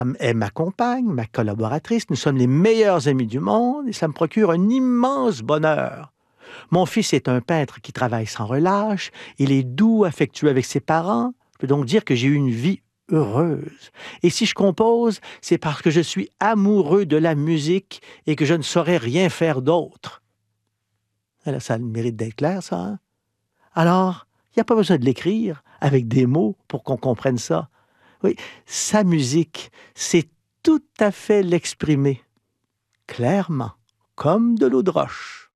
est ma compagne, ma collaboratrice. Nous sommes les meilleurs amis du monde et ça me procure un immense bonheur. Mon fils est un peintre qui travaille sans relâche. Il est doux, affectueux avec ses parents. Je peux donc dire que j'ai eu une vie heureuse. Et si je compose, c'est parce que je suis amoureux de la musique et que je ne saurais rien faire d'autre. Alors, ça a le mérite d'être clair, ça, hein? Alors, il n'y a pas besoin de l'écrire avec des mots pour qu'on comprenne ça. Oui, sa musique, c'est tout à fait l'exprimer, clairement, comme de l'eau de roche.